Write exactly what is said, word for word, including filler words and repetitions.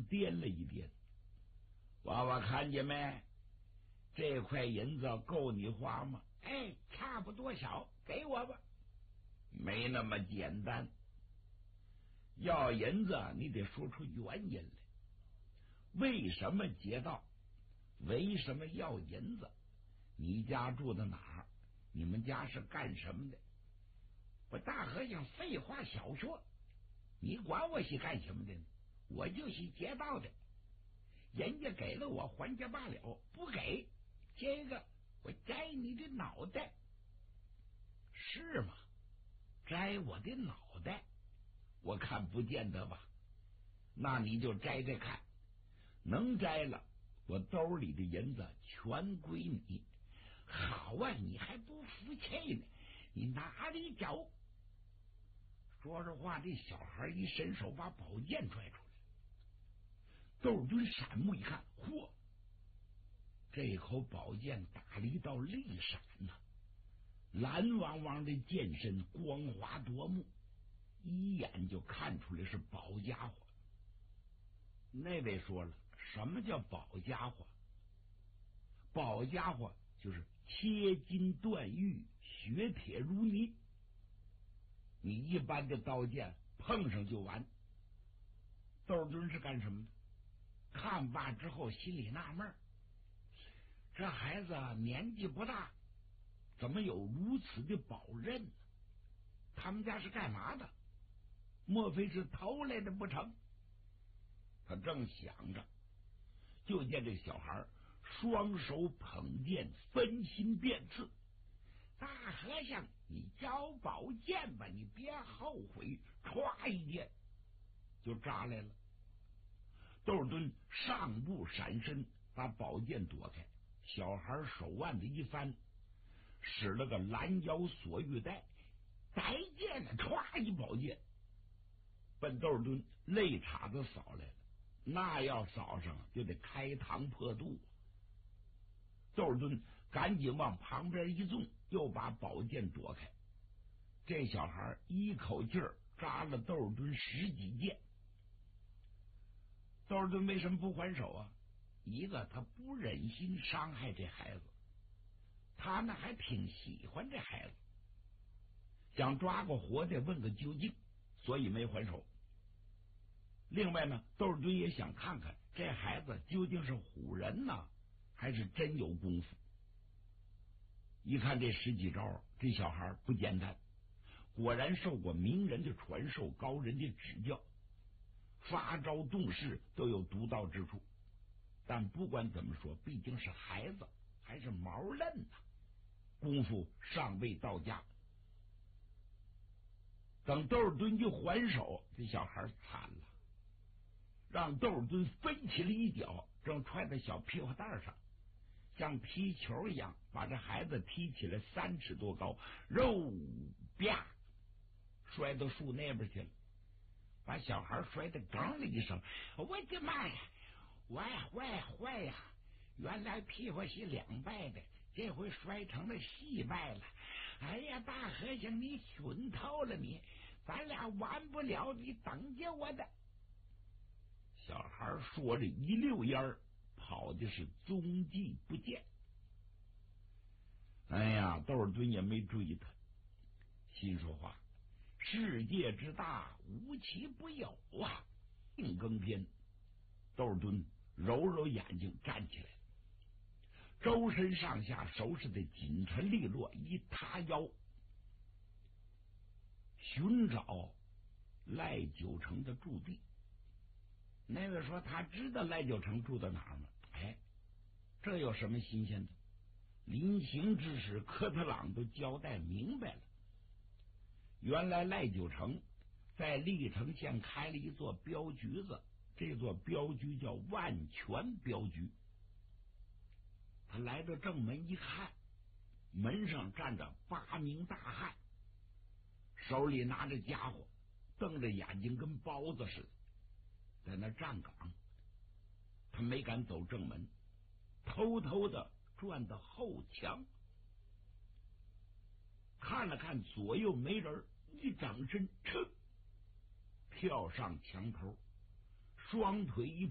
顿掂了一掂，娃娃看见没？这块银子够你花吗？ 哎，差不多少，给我吧。 没那么简单，要银子你得说出原因来。为什么劫道？为什么要银子？你家住在哪儿？你们家是干什么的？ 我大和尚废话少说，你管我是干什么的呢？我就是劫道的，人家给了我还价罢了，不给这个我摘你的脑袋。 是吗？摘我的脑袋？我看不见得吧。那你就摘摘看，能摘了，我兜里的银子全归你。 好啊，你还不服气呢？你哪里找？ 说着话，这小孩一伸手把宝剑拽出来。窦敦闪目一看，嚯！这口宝剑打了一道利闪呐、啊，蓝汪汪的剑身光滑夺目，一眼就看出来是宝家伙。那位说了，什么叫宝家伙？宝家伙就是切金断玉，削铁如泥。你一般的刀剑碰上就完。窦敦是干什么的？看罢之后心里纳闷，这孩子年纪不大，怎么有如此的宝刃呢？他们家是干嘛的？莫非是偷来的不成？他正想着，就见这小孩双手捧剑，分心便刺。 大和尚，你交宝剑吧，你别后悔！歘一剑就扎来了。窦敦上步闪身，把宝剑躲开。小孩手腕子一翻，使了个拦腰锁玉带， 带剑了， 歘一宝剑奔窦敦肋叉子扫来了。那要扫上就得开膛破肚。窦敦赶紧往旁边一纵，又把宝剑躲开。这小孩一口气儿扎了窦敦十几剑。窦敦为什么不还手啊？一个他不忍心伤害这孩子，他呢还挺喜欢这孩子，想抓个活的问个究竟，所以没还手。另外呢，窦敦也想看看这孩子究竟是唬人呢，还是真有功夫。一看这十几招，这小孩不简单，果然受过名人的传授，高人的指教，发招动势都有独到之处。但不管怎么说，毕竟是孩子，还是毛嫩呢、啊，功夫尚未到家。等窦敦一还手，这小孩惨了，让窦敦飞起了一脚，正踹在小屁股蛋上，像踢球一样把这孩子踢起来三尺多高，肉啪摔到树那边去了，把小孩摔得咣的一声。 我的妈呀！坏坏坏呀！原来屁股是两败的，这回摔成了细败了。哎呀，大和尚，你蠢透了你！咱俩完不了，你等着我的。 小孩说着一溜烟儿跑的是踪迹不见。哎呀，窦敦也没追他，心说话：世界之大，无奇不有啊！定更天，窦敦揉揉眼睛站起来，周身上下收拾的紧沉利落，一塌腰寻找赖九成的驻地。那位说他知道赖九成住在哪儿吗？哎，这有什么新鲜的？临行之时，科特朗都交代明白了。原来赖九成在历城县开了一座镖局子，这座镖局叫万全镖局。他来到正门一看，门上站着八名大汉，手里拿着家伙，瞪着眼睛跟包子似的，在那站岗。他没敢走正门，偷偷的转到后墙，看了看左右没人，一掌身，噌，跳上墙头，双腿一